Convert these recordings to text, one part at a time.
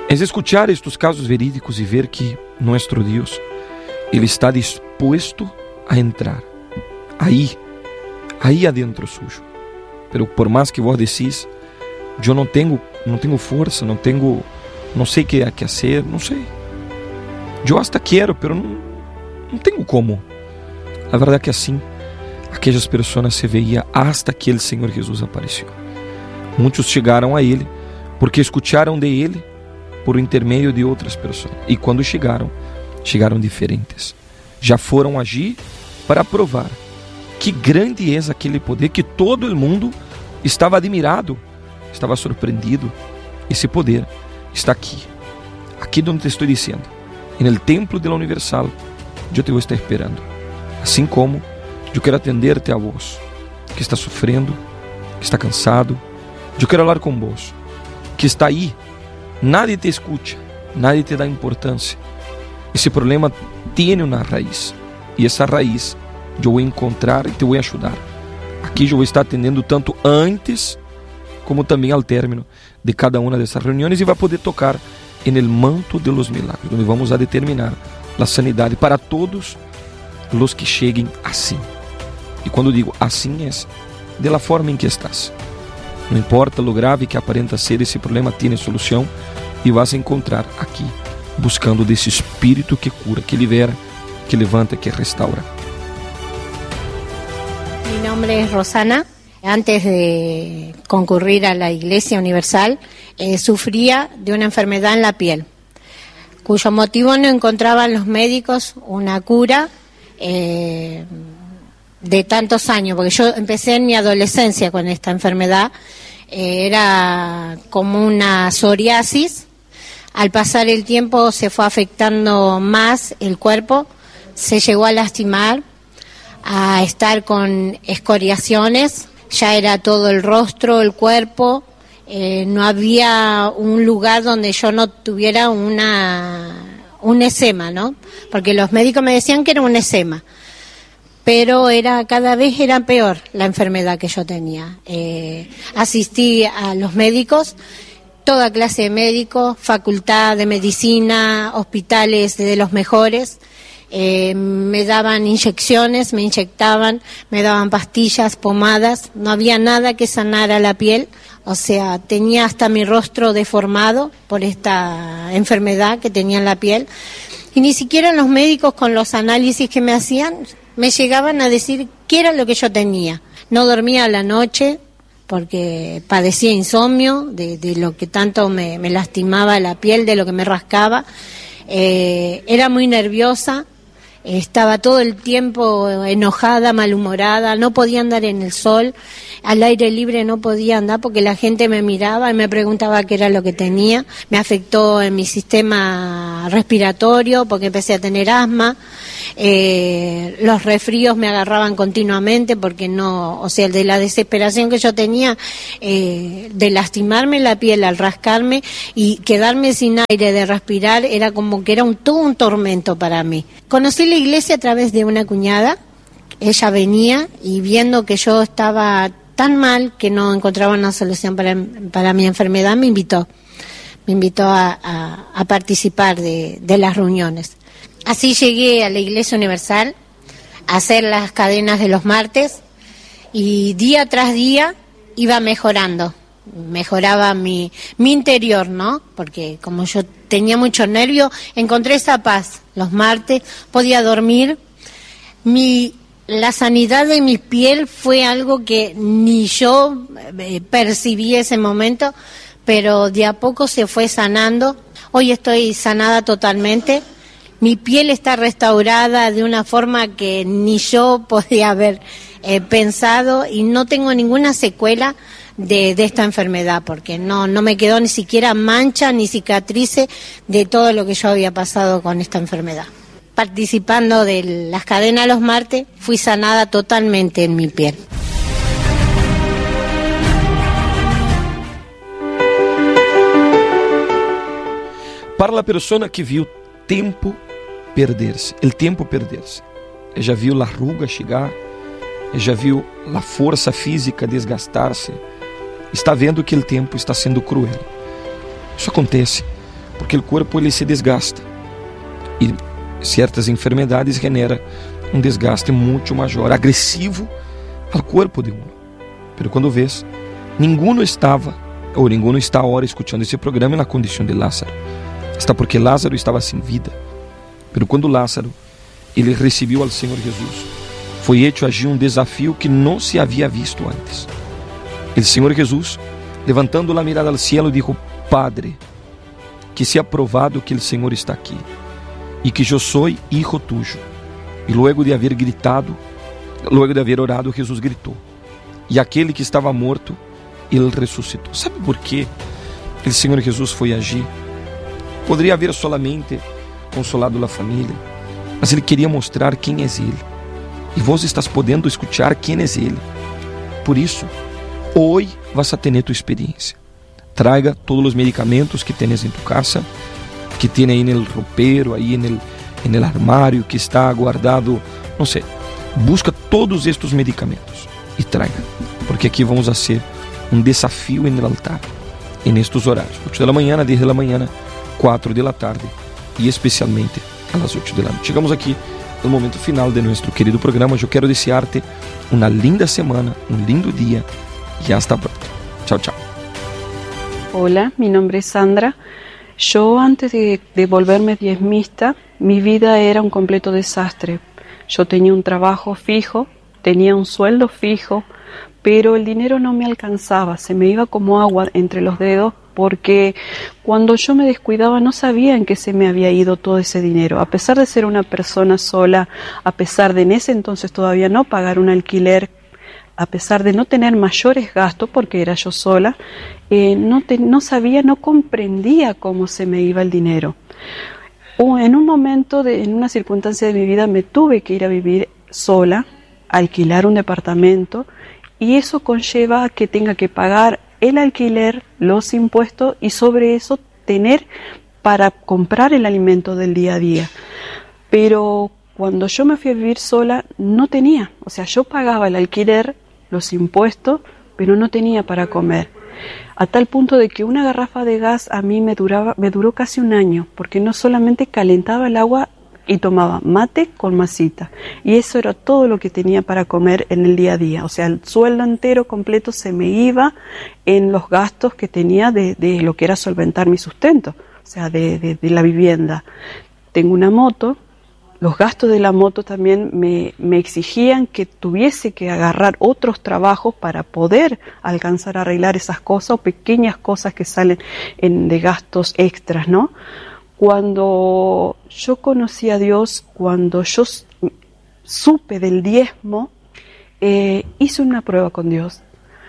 Es escuchar estos casos verídicos y ver que nuestro Dios, Él está dispuesto a entrar ahí adentro suyo. Pero por más que vos decís, yo no tengo fuerza, no sé qué hay que hacer, no sé. Yo hasta quiero, pero no tengo cómo. La verdad que así, aquellas personas se veía hasta que el Señor Jesús apareció. Muchos llegaron a Él porque escucharon de Él por intermedio de outras pessoas. E quando chegaram diferentes. Já foram agir para provar que grande é aquele poder, que todo o mundo estava admirado, estava surpreendido. Esse poder está aqui onde te estou dizendo, no templo da Universal. Eu te vou estar esperando. Assim como eu quero atender-te a vos, que está sofrendo, que está cansado. Eu quero falar com vos, que está aí. Nadie te escucha, nadie te dá importância. Esse problema tem uma raiz, e essa raiz eu vou encontrar e te vou ajudar. Aqui eu vou estar atendendo tanto antes como também ao término de cada uma dessas reuniões, e vai poder tocar no manto de los milagres, onde vamos a determinar a sanidade para todos os que cheguem assim. E quando digo assim, é de la forma em que estás. Não importa lo grave que aparenta ser, esse problema tem solução, e vas a encontrar aqui, buscando desse Espírito que cura, que libera, que levanta, que restaura. Mi nombre es Rosana. Antes de concurrir a la Iglesia Universal, sufría de una enfermedad en la piel, cuyo motivo no encontraban los médicos una cura de tantos años, porque yo empecé en mi adolescencia con esta enfermedad. Era como una psoriasis. Al pasar el tiempo se fue afectando más el cuerpo, se llegó a lastimar, a estar con escoriaciones, ya era todo el rostro, el cuerpo, no había un lugar donde yo no tuviera un eczema, ¿no? Porque los médicos me decían que era un eczema, pero cada vez era peor la enfermedad que yo tenía. Asistí a los médicos, toda clase de médicos, facultad de medicina, hospitales de los mejores. Me daban inyecciones, me inyectaban, me daban pastillas, pomadas, no había nada que sanara la piel, o sea, tenía hasta mi rostro deformado por esta enfermedad que tenía en la piel, y ni siquiera los médicos, con los análisis que me hacían, me llegaban a decir qué era lo que yo tenía. No dormía a la noche porque padecía insomnio, de lo que tanto me lastimaba la piel, de lo que me rascaba. Era muy nerviosa. Estaba todo el tiempo enojada, malhumorada, no podía andar en el sol, al aire libre no podía andar porque la gente me miraba y me preguntaba qué era lo que tenía. Me afectó en mi sistema respiratorio porque empecé a tener asma. Los resfríos me agarraban continuamente porque no, o sea, de la desesperación que yo tenía de lastimarme la piel al rascarme y quedarme sin aire de respirar, era como que era todo un tormento para mí. Conocí la iglesia a través de una cuñada. Ella venía y viendo que yo estaba tan mal que no encontraba una solución para mi enfermedad, me invitó a participar de las reuniones. Así llegué a la Iglesia Universal a hacer las cadenas de los martes, y día tras día iba mejoraba mi interior, ¿no? Porque como yo tenía mucho nervio, encontré esa paz. Los martes podía dormir. La sanidad de mi piel fue algo que ni yo percibí ese momento, pero de a poco se fue sanando. Hoy estoy sanada totalmente. Mi piel está restaurada de una forma que ni yo podía haber pensado, y no tengo ninguna secuela de esta enfermedad, porque no me quedó ni siquiera mancha ni cicatrices de todo lo que yo había pasado con esta enfermedad. Participando de las cadenas los martes, fui sanada totalmente en mi piel. Para a pessoa que viu tempo perder-se, já viu a ruga chegar, já viu a força física desgastar-se, está vendo que o tempo está sendo cruel. Isso acontece porque o corpo ele se desgasta e certas enfermidades generam um desgaste muito maior, agressivo ao corpo de um. Pero quando vês, ninguno estava, ou ninguno está agora escutando esse programa na condição de Lázaro. Está porque Lázaro estava sem vida. Pero quando Lázaro, ele recebeu ao Senhor Jesus, foi hecho agir um desafio que não se havia visto antes. O Senhor Jesus, levantando a mirada ao cielo, disse: Padre, que sea provado que o Senhor está aqui e que eu sou hijo tuyo. E luego de haver gritado, luego de haver orado, Jesus gritou. E aquele que estava morto, ele ressuscitou. Sabe por quê o Senhor Jesus foi agir? Poderia haver solamente consolado a família, mas ele queria mostrar quem é ele. E vos estás podendo escuchar quem é ele. Por isso, hoje vas a tener tu experiência. Traiga todos os medicamentos que tienes em tu casa, que tiene aí no ropero, aí no armário, que está guardado, não sei. Busca todos estes medicamentos e traga, porque aqui vamos a ser um desafio no altar, em estes horários, 8 da manhã, 10 da manhã, 4 da tarde e especialmente às 8 da noite. Chegamos aqui no momento final de nosso querido programa. Eu quero desejar-te uma linda semana, um lindo dia e hasta pronto. Tchau, tchau. Hola, mi nombre es Sandra. Yo antes de volverme diezmista, mi vida era un completo desastre. Yo tenía un trabajo fijo, tenía un sueldo fijo, pero el dinero no me alcanzaba, se me iba como agua entre los dedos, porque cuando yo me descuidaba no sabía en qué se me había ido todo ese dinero. A pesar de ser una persona sola, a pesar de en ese entonces todavía no pagar un alquiler, a pesar de no tener mayores gastos porque era yo sola, no sabía, no comprendía cómo se me iba el dinero. En un momento, en una circunstancia de mi vida, me tuve que ir a vivir sola, alquilar un departamento, y eso conlleva a que tenga que pagar el alquiler, los impuestos y sobre eso tener para comprar el alimento del día a día. Pero cuando yo me fui a vivir sola no tenía, o sea, yo pagaba el alquiler, los impuestos, pero no tenía para comer. A tal punto de que una garrafa de gas a mí me duró casi un año, porque no solamente calentaba el agua y tomaba mate con masita, y eso era todo lo que tenía para comer en el día a día. O sea, el sueldo entero completo se me iba en los gastos que tenía de lo que era solventar mi sustento, o sea, de la vivienda. Tengo una moto. Los gastos de la moto también me exigían que tuviese que agarrar otros trabajos para poder alcanzar a arreglar esas cosas o pequeñas cosas que salen de gastos extras, ¿no? Cuando yo conocí a Dios, cuando yo supe del diezmo, hice una prueba con Dios.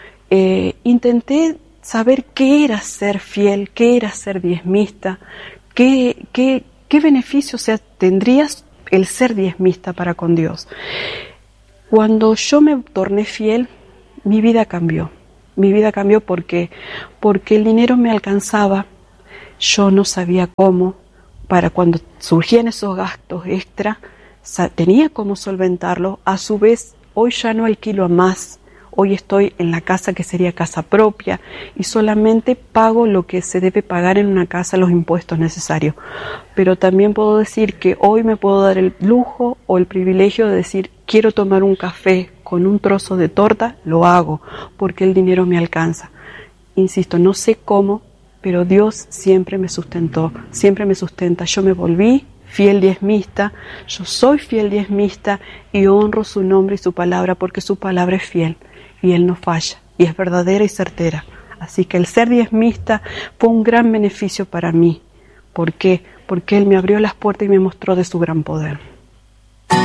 Intenté saber qué era ser fiel, qué era ser diezmista, qué beneficio, o sea, tendrías el ser diezmista para con Dios. Cuando yo me torné fiel, mi vida cambió. Mi vida cambió porque el dinero me alcanzaba, yo no sabía cómo, para cuando surgían esos gastos extra, tenía cómo solventarlo. A su vez, hoy ya no alquilo a más. Hoy estoy en la casa que sería casa propia y solamente pago lo que se debe pagar en una casa, los impuestos necesarios. Pero también puedo decir que hoy me puedo dar el lujo o el privilegio de decir, quiero tomar un café con un trozo de torta, lo hago, porque el dinero me alcanza. Insisto, no sé cómo, pero Dios siempre me sustentó, siempre me sustenta. Yo me volví fiel diezmista, yo soy fiel diezmista y honro su nombre y su palabra porque su palabra es fiel. Y Él no falla, y es verdadera y certera. Así que el ser diezmista fue un gran beneficio para mí. ¿Por qué? Porque Él me abrió las puertas y me mostró de su gran poder.